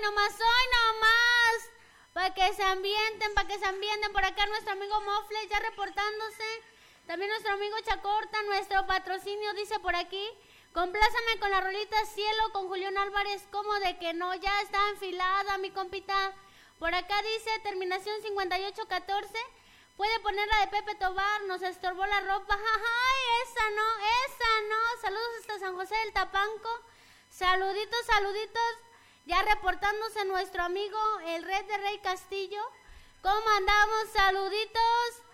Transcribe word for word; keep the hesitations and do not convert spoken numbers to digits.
nomás, hoy nomás. Para que se ambienten, para que se ambienten. Por acá nuestro amigo Mofles ya reportándose. También nuestro amigo Chacorta, nuestro patrocinio, dice por aquí. Complázame con la rolita Cielo con Julián Álvarez. ¿Cómo de que no? Ya está enfilada, mi compita. Por acá dice terminación cincuenta y ocho catorce. Puede poner la de Pepe Tobar, nos estorbó la ropa. Ay, esa no, esa no. Saludos hasta San José del Tapanco. Saluditos, saluditos. Ya reportándose nuestro amigo el Red de Rey Castillo. ¿Cómo andamos? Saluditos.